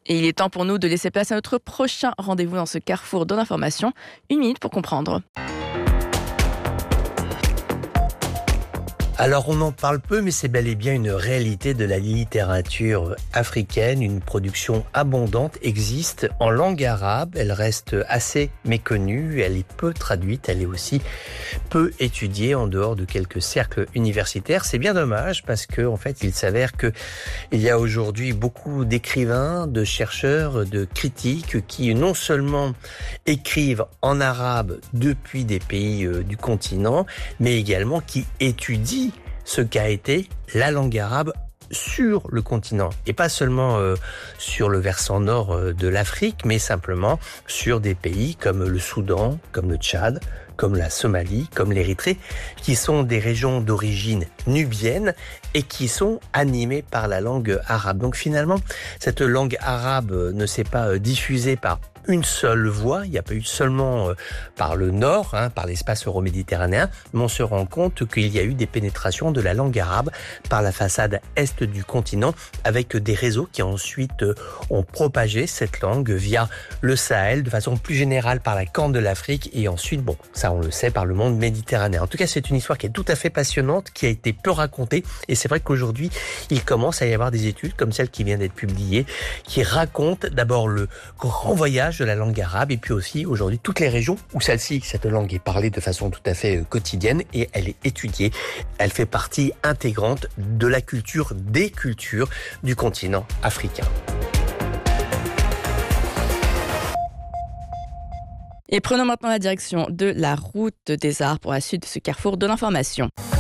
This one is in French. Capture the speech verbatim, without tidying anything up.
Et il est temps pour nous de laisser place à notre prochain rendez-vous dans ce carrefour de l'information. Une minute pour comprendre. Alors on en parle peu, mais c'est bel et bien une réalité de la littérature africaine. Une production abondante existe en langue arabe. Elle reste assez méconnue, elle est peu traduite, elle est aussi peu étudiée en dehors de quelques cercles universitaires. C'est bien dommage parce que en fait, il s'avère que il y a aujourd'hui beaucoup d'écrivains, de chercheurs, de critiques qui non seulement écrivent en arabe depuis des pays du continent, mais également qui étudient ce qu'a été la langue arabe sur le continent, et pas seulement euh, sur le versant nord euh, de l'Afrique, mais simplement sur des pays comme le Soudan, comme le Tchad, comme la Somalie, comme l'Érythrée, qui sont des régions d'origine nubienne et qui sont animées par la langue arabe. Donc finalement, cette langue arabe ne s'est pas diffusée par une seule voie, il n'y a pas eu seulement euh, par le nord, hein, par l'espace euro-méditerranéen, mais on se rend compte qu'il y a eu des pénétrations de la langue arabe par la façade est du continent, avec des réseaux qui ensuite euh, ont propagé cette langue via le Sahel, de façon plus générale par la Corne de l'Afrique, et ensuite, bon, ça on le sait, par le monde méditerranéen. En tout cas, c'est une histoire qui est tout à fait passionnante, qui a été peu racontée, et c'est vrai qu'aujourd'hui, il commence à y avoir des études, comme celle qui vient d'être publiée, qui racontent d'abord le grand voyage de la langue arabe, et puis aussi aujourd'hui toutes les régions où celle-ci, cette langue est parlée de façon tout à fait quotidienne et elle est étudiée. Elle fait partie intégrante de la culture, des cultures du continent africain. Et prenons maintenant la direction de la route des arts pour la suite de ce carrefour de l'information.